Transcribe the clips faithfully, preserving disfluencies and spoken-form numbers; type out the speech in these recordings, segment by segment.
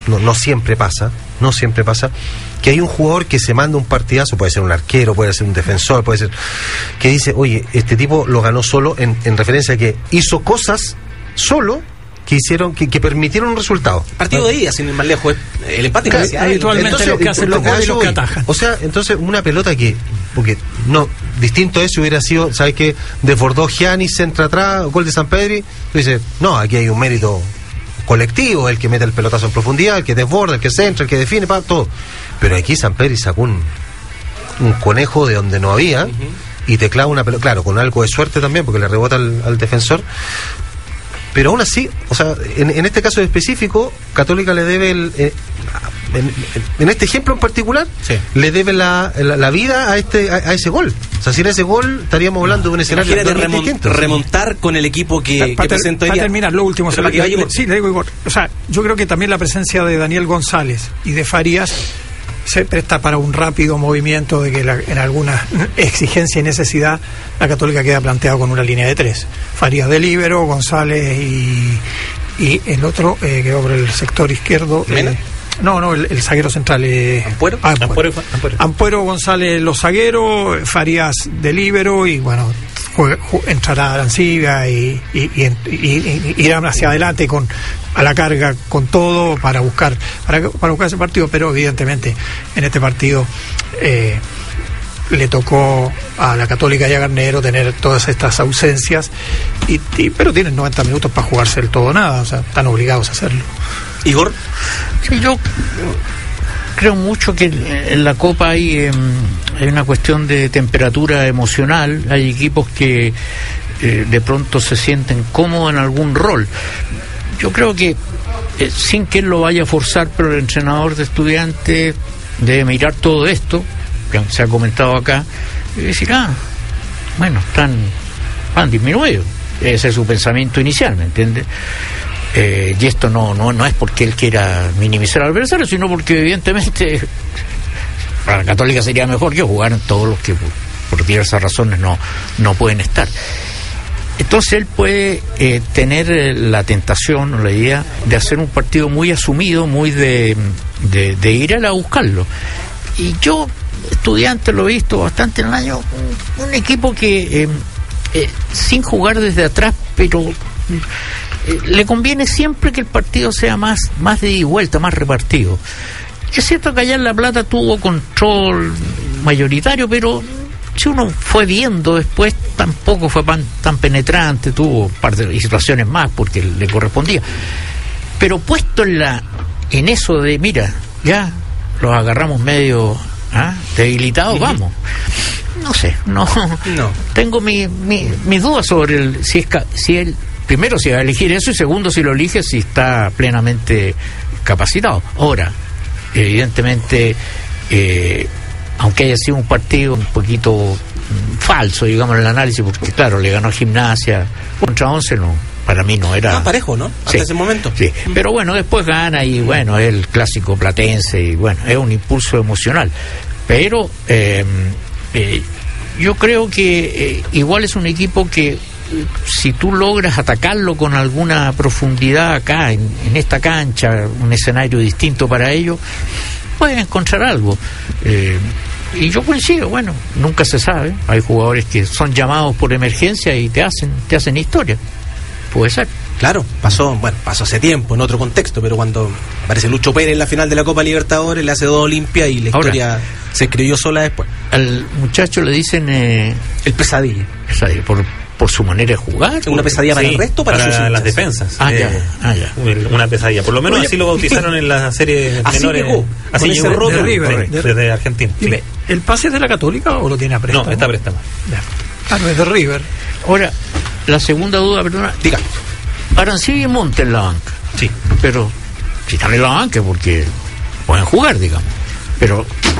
no, no siempre pasa, no siempre pasa, que hay un jugador que se manda un partidazo, puede ser un arquero, puede ser un defensor, puede ser, que dice, oye, este tipo lo ganó solo, en, en referencia a que hizo cosas solo que hicieron, que, que permitieron un resultado. Partido de ida, sin ir más lejos, el empate claro, que habitualmente entonces, los que hacen los goles y los que atajan. O sea, entonces una pelota que, porque no, distinto es si hubiera sido, ¿sabes qué? Desbordó Giannis, centra atrás, gol de Sampedri, tú dices, no, aquí hay un mérito colectivo, el que mete el pelotazo en profundidad, el que desborda, el que centra, el que define, pa, todo. Pero aquí Sampedri sacó un, un conejo de donde no había, uh-huh, y te clava una pelota, claro, con algo de suerte también, porque le rebota al, al defensor. Pero aún así, o sea, en, en este caso específico, Católica le debe, el, eh, en, en este ejemplo en particular, sí, le debe la, la, la vida a este a, a ese gol. O sea, sin ese gol estaríamos hablando de un escenario remont, distinto. Remontar con el equipo que, para, que presenta hoy día. Para terminar, lo último. Se le, le, le, sí, le digo, Igor. O sea, yo creo que también la presencia de Daniel González y de Farías se presta para un rápido movimiento de que la, en alguna exigencia y necesidad la Católica queda planteado con una línea de tres. Farías de líbero, González y, y el otro eh, que va por el sector izquierdo. Eh, no, no, el, el zaguero central. Eh, ¿Ampuero? Ah, Ampuero. Ampuero, Ampuero. Ampuero, González, los zagueros, Farías de líbero y bueno, juega, juega, entrará Arancibia y, y, y, y, y, y irán hacia adelante con a la carga con todo para buscar para, para buscar ese partido, pero evidentemente en este partido eh, le tocó a la Católica y a Garnero tener todas estas ausencias y, y pero tienen noventa minutos para jugarse el todo o nada, o sea, están obligados a hacerlo. Igor. Sí, yo creo mucho que en la Copa hay, eh, hay una cuestión de temperatura emocional, hay equipos que eh, de pronto se sienten cómodos en algún rol. Yo creo que eh, sin que él lo vaya a forzar, pero el entrenador de Estudiantes debe mirar todo esto que se ha comentado acá y decir, ah, bueno, están, han disminuido. Ese es su pensamiento inicial, ¿me entiendes? Eh, y esto no, no, no es porque él quiera minimizar al adversario, sino porque evidentemente para la Católica sería mejor que jugaran todos los que por, por diversas razones no, no pueden estar. Entonces él puede eh, tener la tentación o la idea de hacer un partido muy asumido, muy de, de, de ir a buscarlo. Y yo, Estudiante, lo he visto bastante en el año, un, un equipo que eh, eh, sin jugar desde atrás, pero eh, le conviene siempre que el partido sea más, más de ida y vuelta, más repartido. Es cierto que allá en La Plata tuvo control mayoritario, pero si uno fue viendo después, tampoco fue tan, tan penetrante, tuvo un par de situaciones más porque le correspondía. Pero puesto en la en eso de, mira, ya los agarramos medio ¿ah? debilitados, uh-huh, vamos. No sé, no, no. Tengo mi, mi, mis dudas sobre el, si es si él, primero si va a elegir eso y segundo si lo elige si está plenamente capacitado. Ahora, evidentemente, eh, aunque haya sido un partido un poquito falso, digamos, en el análisis, porque claro, le ganó Gimnasia contra once, no, para mí no era... Ah, parejo, ¿no? Hasta sí, ese momento. Sí, pero bueno, después gana y bueno, es el clásico platense y bueno, es un impulso emocional. Pero eh, eh, yo creo que eh, igual es un equipo que eh, si tú logras atacarlo con alguna profundidad acá, en, en esta cancha, un escenario distinto para ellos, pueden encontrar algo. Eh, y yo coincido, bueno, nunca se sabe, hay jugadores que son llamados por emergencia y te hacen te hacen historia, puede ser. Claro, pasó, bueno, pasó hace tiempo, en otro contexto, pero cuando aparece Lucho Pérez en la final de la Copa Libertadores, le hace dos Olimpia y la Ahora, historia se escribió sola después. Al muchacho le dicen eh, el pesadilla, pesadilla por por su manera de jugar. ¿Una pesadilla para sí, el resto? Para, para sus las defensas. Ah, eh, ya, ah, ya. Una pesadilla. Por lo menos Oye, así lo bautizaron en las series así menores. Llegó, así llegó llegó de River, desde de Argentina. Dime, sí. ¿el pase es de la Católica o lo tiene a préstamo? No, está a préstamo. Ah, no, es de River. Ahora, la segunda duda, perdona. Diga. Arancibia y Monte en la banca. Sí. Pero si están en la banca porque pueden jugar, digamos. Pero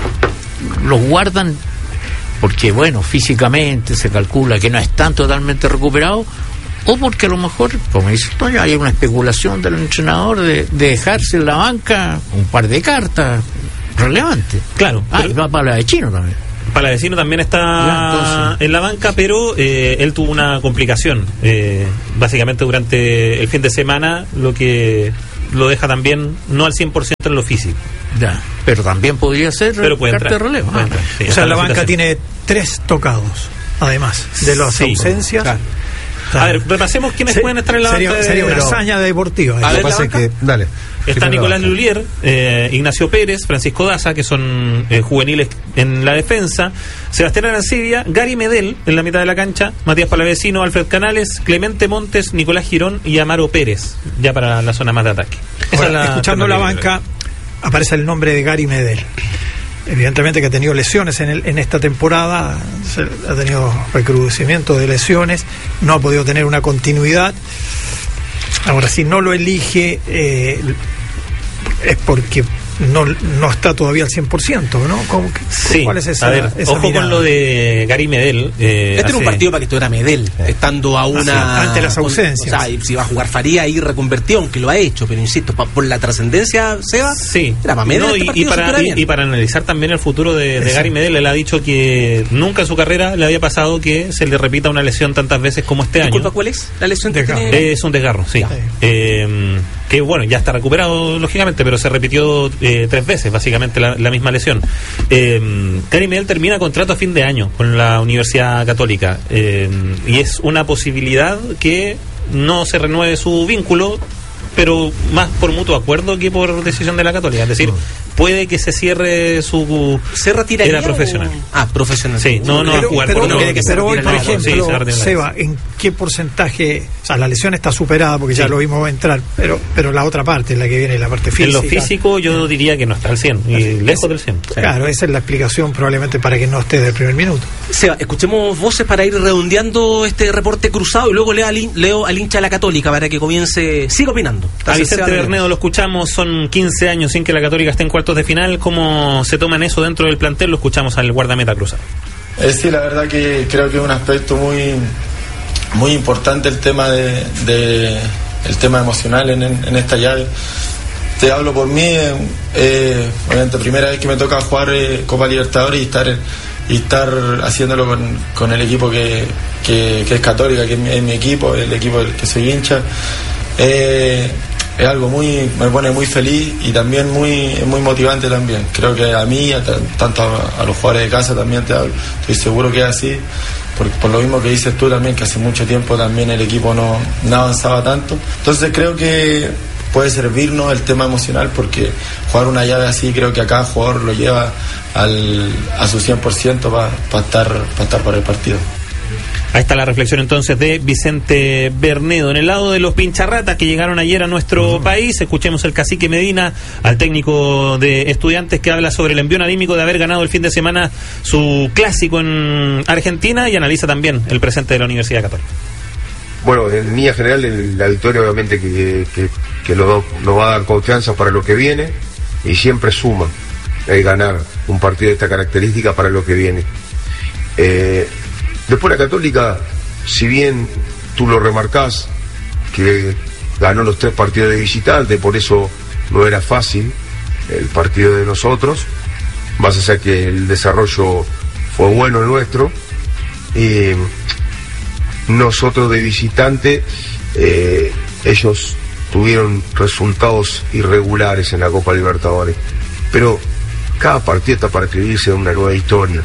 los guardan porque, bueno, físicamente se calcula que no están totalmente recuperados, o porque a lo mejor, como dice Toño, hay una especulación del entrenador de, de dejarse en la banca un par de cartas relevantes. Claro. Ah, y va para la de Chino también. Palavecino también está ya, en la banca, pero eh, él tuvo una complicación. Eh, básicamente durante el fin de semana, lo que lo deja también no al cien por ciento en lo físico. Ya, pero también podría ser Pero puede carta entrar, de relevo. puede Ah, entrar, sí, O está sea, en la banca situación. tiene tres tocados, además de las Sí, ausencias. claro. O sea, A ver, repasemos quiénes se- pueden estar en la sería, banca de- sería una pero- hazaña deportiva. A Lo ver, que la pasa es banca. que, dale. Está Primero Nicolás la banca. Lulier, eh, Ignacio Pérez, Francisco Daza, que son eh, juveniles en la defensa, Sebastián Arancibia, Gary Medel en la mitad de la cancha, Matías Palavecino, Alfred Canales, Clemente Montes, Nicolás Girón y Amaro Pérez, ya para la zona más de ataque. Esa Ahora, es la escuchando la alternativa. banca, aparece el nombre de Gary Medel. Evidentemente que ha tenido lesiones en, el- en esta temporada, se- ha tenido recrudecimiento de lesiones, no ha podido tener una continuidad. Ahora, si no lo elige, eh, es porque no, no está todavía al cien por ciento, ¿no? ¿Cómo que- Sí, ¿Cuál es esa, a ver, esa ojo mirada? con lo de Gary Medel. eh, Este era un hace- partido para que estuviera Medel, estando a una... ante las con- ausencias. o sea, y si va a jugar Faría ahí reconvertido, aunque lo ha hecho, pero insisto, pa- por la trascendencia, Seba, Sí, era para Medel No, este y, y partido, se para, estuviera y, bien. y para analizar también el futuro de, de Exacto. Gary Medel, él ha dicho que nunca en su carrera le había pasado que se le repita una lesión tantas veces como este Disculpa, año. ¿cuál es la lesión que Desgarro. tiene? Eh, es un desgarro, sí. Ya. Eh, que bueno, ya está recuperado, lógicamente, pero se repitió eh, tres veces, básicamente, la, la misma lesión. Eh, Gary Medel termina contrato a fin de año con la Universidad Católica. Eh, y es una posibilidad que no se renueve su vínculo, pero más por mutuo acuerdo que por decisión de la Católica. Es decir, puede que se cierre su ¿Se retiraría? era profesional. o- Ah, profesional. Sí, no, no va a Pero, jugar pero, por no pero- quiere que se pero hoy, retire por la Sí, ejemplo, se retira la Seba, ¿en qué porcentaje? O sea, la lesión está superada porque ya Sí. lo vimos entrar, pero pero la otra parte, la que viene, la parte física. En lo físico yo diría que no está al cien, y lejos del cien. Claro, esa es la explicación probablemente para que no esté del primer minuto. Seba, escuchemos voces para ir redondeando este reporte cruzado y luego leo al, hin- leo al hincha de la Católica para que comience, siga opinando. A Entonces, Vicente Seba, Bernedo lo escuchamos, son quince años sin que la Católica esté en cuartos de final. ¿Cómo se toman eso dentro del plantel? Lo escuchamos al guardameta cruzado. Eh, sí, la verdad que creo que es un aspecto muy muy importante el tema de, de- el tema emocional en, en- en esta llave. Te hablo por mí, eh, eh, obviamente primera vez que me toca jugar eh, Copa Libertadores y estar y estar haciéndolo con, con el equipo que, que, que es Católica, que es mi, es mi equipo, el equipo del que soy hincha. Eh, es algo muy, me pone muy feliz y también muy, muy motivante también. Creo que a mí, a t- tanto a, a los jugadores de casa también te hablo, estoy seguro que es así, por, por lo mismo que dices tú también, que hace mucho tiempo también el equipo no, no avanzaba tanto. Entonces creo que puede servirnos el tema emocional, porque jugar una llave así creo que a cada jugador lo lleva al, a su cien por ciento para estar, pa estar para el partido. Ahí está la reflexión entonces de Vicente Bernedo. En el lado de los pincharratas que llegaron ayer a nuestro país, escuchemos el cacique Medina, al técnico de Estudiantes, que habla sobre el envío anímico de haber ganado el fin de semana su clásico en Argentina, y analiza también el presente de la Universidad Católica. Bueno, en línea general, el- la victoria obviamente que, que, que lo- nos va a dar confianza para lo que viene, y siempre suma el ganar un partido de esta característica para lo que viene. Eh, después la Católica, si bien tú lo remarcás, que ganó los tres partidos de visitante, por eso no era fácil el partido de nosotros, más allá que el desarrollo fue bueno el nuestro. Y nosotros de visitante, eh, ellos tuvieron resultados irregulares en la Copa Libertadores, pero cada partido está para escribirse una nueva historia.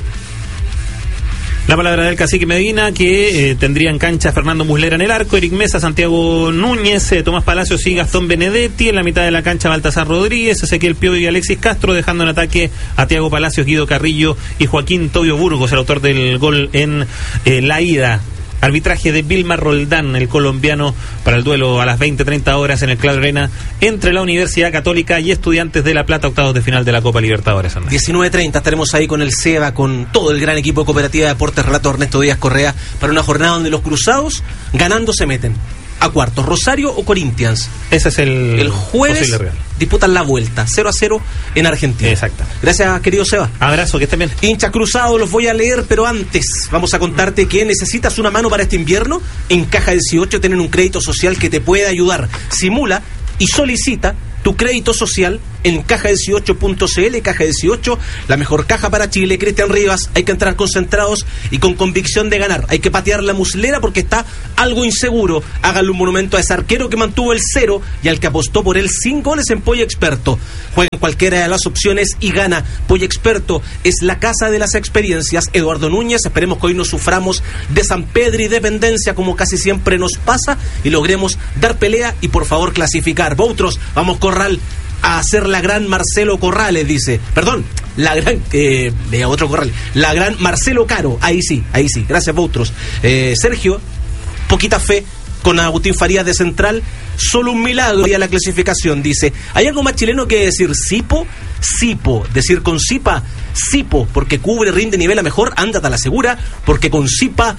La palabra del cacique Medina, que eh, tendría en cancha Fernando Muslera en el arco, Eric Mesa, Santiago Núñez, eh, Tomás Palacios y Gastón Benedetti. En la mitad de la cancha Baltasar Rodríguez, Ezequiel Pio y Alexis Castro, dejando en ataque a Tiago Palacios, Guido Carrillo y Joaquín Tobio Burgos, el autor del gol en eh, la ida. Arbitraje de Vilmar Roldán, el colombiano, para el duelo a las veinte treinta horas en el Claro Arena entre la Universidad Católica y Estudiantes de La Plata, octavos de final de la Copa Libertadores. Andrés. diecinueve treinta estaremos ahí con el Seba, con todo el gran equipo de Cooperativa de Deportes Relato Ernesto Díaz Correa, para una jornada donde los cruzados ganando se meten a cuartos, Rosario o Corinthians. Ese es el, El jueves posible rival. disputan la vuelta, cero a cero en Argentina. Exacto. Gracias, querido Seba. Abrazo, que estén bien. Hincha cruzado, los voy a leer, pero antes vamos a contarte que necesitas una mano para este invierno. En Caja dieciocho tienen un crédito social que te puede ayudar. Simula y solicita tu crédito social en caja dieciocho punto c l. Caja dieciocho, la mejor caja para Chile. Cristian Rivas, hay que entrar concentrados y con convicción de ganar. Hay que patear la muslera porque está algo inseguro. Háganle un monumento a ese arquero que mantuvo el cero y al que apostó por él sin goles en Pollo Experto. Juega en cualquiera de las opciones y gana. Pollo Experto es la casa de las experiencias. Eduardo Núñez, esperemos que hoy no suframos de San Pedro y dependencia como casi siempre nos pasa y logremos dar pelea y por favor clasificar. Boutros, vamos Corral a hacer la gran Marcelo Corrales, dice. Perdón, la gran, eh, de otro Corrales, la gran Marcelo Caro. Ahí sí, ahí sí. Gracias, Boutros. Eh, Sergio, poquita fe con Agustín Farías de central. Solo un milagro y a la clasificación, dice. ¿Hay algo más chileno que decir Sipo? Sipo. Decir con Sipa, Sipo, porque cubre, rinde, nivela mejor, ándate a la segura, porque con Sipa,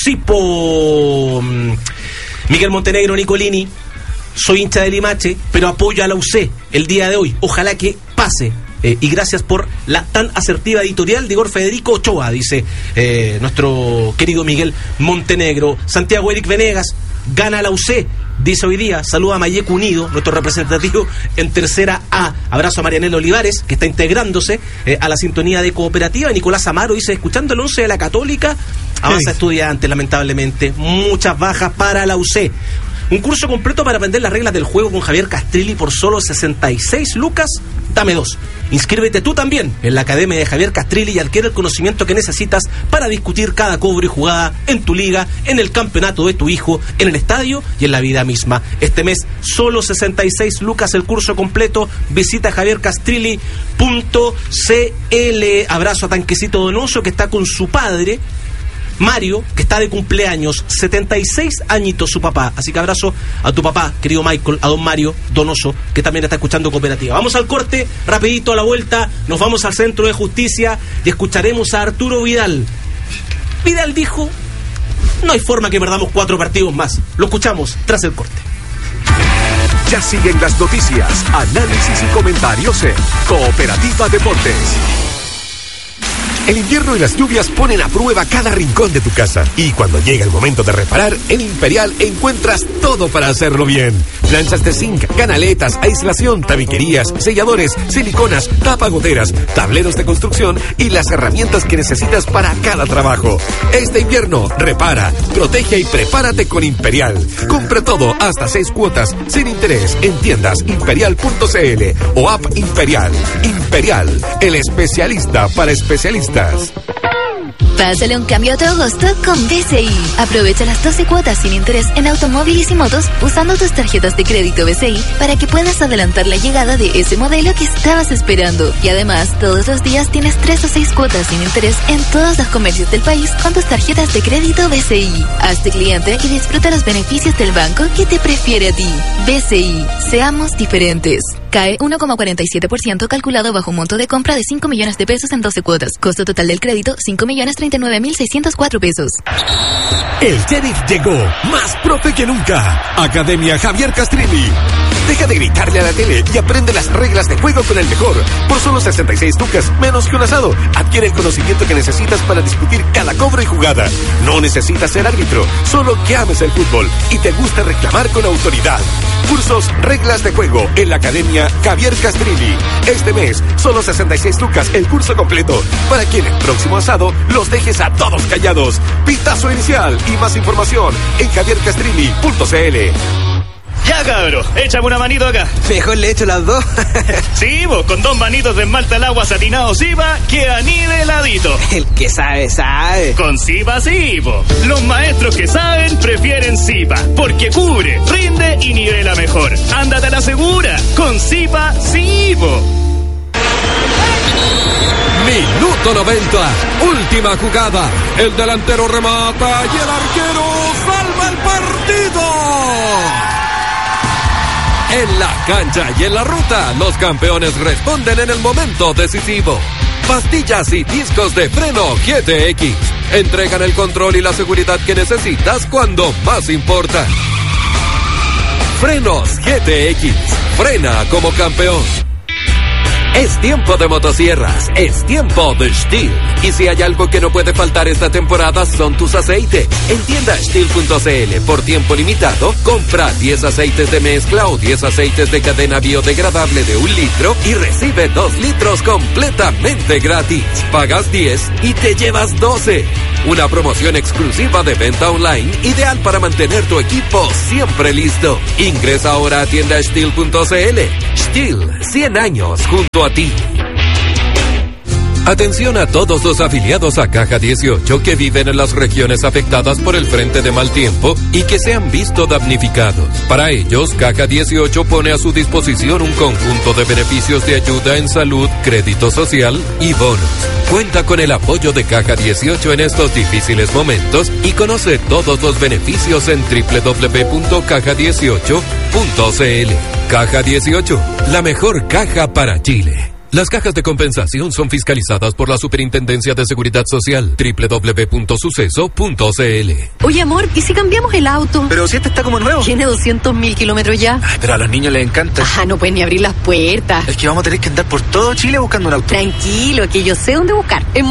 Sipo. Miguel Montenegro, Nicolini. Soy hincha de Limache, pero apoyo a la U C el día de hoy. Ojalá que pase. Eh, y gracias por la tan asertiva editorial de Igor Federico Ochoa, dice eh, nuestro querido Miguel Montenegro. Santiago Eric Venegas, gana la U C, dice hoy día. Saluda a Mayeco Unido, nuestro representativo en tercera A. Abrazo a Marianela Olivares, que está integrándose eh, a la sintonía de Cooperativa. Nicolás Amaro dice, escuchando el once de la Católica, avanza estudiante, lamentablemente. Muchas bajas para la U C. Un curso completo para aprender las reglas del juego con Javier Castrilli por solo sesenta y seis lucas. Dame dos. Inscríbete tú también en la Academia de Javier Castrilli y adquiere el conocimiento que necesitas para discutir cada cobro y jugada en tu liga, en el campeonato de tu hijo, en el estadio y en la vida misma. Este mes, solo sesenta y seis lucas el curso completo. Visita javier castrilli punto c l. Abrazo a Tanquecito Donoso, que está con su padre Mario, que está de cumpleaños, setenta y seis añitos su papá. Así que abrazo a tu papá, querido Michael, a don Mario Donoso, que también está escuchando Cooperativa. Vamos al corte, rapidito a la vuelta, nos vamos al Centro de Justicia y escucharemos a Arturo Vidal. Vidal dijo, no hay forma que perdamos cuatro partidos más. Lo escuchamos tras el corte. Ya siguen las noticias, análisis y comentarios en Cooperativa Deportes. El invierno y las lluvias ponen a prueba cada rincón de tu casa. Y cuando llega el momento de reparar, en Imperial encuentras todo para hacerlo bien. Planchas de zinc, canaletas, aislación, tabiquerías, selladores, siliconas, tapagoteras, tableros de construcción y las herramientas que necesitas para cada trabajo. Este invierno, repara, protege y prepárate con Imperial. Compra todo hasta seis cuotas, sin interés, en tiendas imperial punto c l o app Imperial. Imperial, el especialista para especialistas. Pásale un cambio a tu agosto con B C I. Aprovecha las doce cuotas sin interés en automóviles y motos usando tus tarjetas de crédito B C I para que puedas adelantar la llegada de ese modelo que estabas esperando. Y además, todos los días tienes tres o seis cuotas sin interés en todos los comercios del país con tus tarjetas de crédito B C I. Hazte cliente y disfruta los beneficios del banco que te prefiere a ti. B C I. Seamos diferentes. C A E uno coma cuarenta y siete por ciento calculado bajo un monto de compra de cinco millones de pesos en doce cuotas. Costo total del crédito, cinco millones treinta y nueve mil seiscientos cuatro pesos. El Sheriff llegó, más profe que nunca. Academia Javier Castrilli. Deja de gritarle a la tele y aprende las reglas de juego con el mejor. Por solo sesenta y seis lucas, menos que un asado. Adquiere el conocimiento que necesitas para discutir cada cobro y jugada. No necesitas ser árbitro, solo que ames el fútbol y te gusta reclamar con autoridad. Cursos Reglas de Juego en la Academia Javier Castrilli. Este mes, solo sesenta y seis lucas el curso completo, para que en el próximo asado los dejes a todos callados. Pitazo inicial y más información en javier castrilli punto c l. Ya, cabro, échame una manito acá. Mejor le echo las dos. Sí, vos, con dos manitos de esmalta al agua satinado Sipa, queda niveladito. El que sabe, sabe. Con Sipa, sí, vos. Los maestros que saben prefieren Sipa, porque cubre, rinde y nivela mejor. Ándate a la segura. Con Sipa, sí, vos. Minuto noventa, última jugada. El delantero remata y el arquero salva el partido. En la cancha y en la ruta, los campeones responden en el momento decisivo. Pastillas y discos de freno G T X entregan el control y la seguridad que necesitas cuando más importa. Frenos G T X, frena como campeón. Es tiempo de motosierras, es tiempo de Stihl. Y si hay algo que no puede faltar esta temporada son tus aceites. En tienda Stihl punto c l, por tiempo limitado, compra diez aceites de mezcla o diez aceites de cadena biodegradable de un litro y recibe dos litros completamente gratis. Pagas diez y te llevas doce. Una promoción exclusiva de venta online, ideal para mantener tu equipo siempre listo. Ingresa ahora a tienda Stihl punto c l. Stihl, cien años junto a ti. Atención a todos los afiliados a Caja dieciocho que viven en las regiones afectadas por el frente de mal tiempo y que se han visto damnificados. Para ellos, Caja dieciocho pone a su disposición un conjunto de beneficios de ayuda en salud, crédito social y bonos. Cuenta con el apoyo de Caja dieciocho en estos difíciles momentos y conoce todos los beneficios en doble u doble u doble u punto caja dieciocho punto c l. Caja dieciocho, la mejor caja para Chile. Las cajas de compensación son fiscalizadas por la Superintendencia de Seguridad Social. doble u doble u doble u punto suceso punto c l. Oye, amor, ¿y si cambiamos el auto? Pero si este está como nuevo. Tiene doscientos mil kilómetros ya. Ay, pero a los niños les encanta. Ah, no pueden ni abrir las puertas. Es que vamos a tener que andar por todo Chile buscando un auto. Tranquilo, que yo sé dónde buscar. En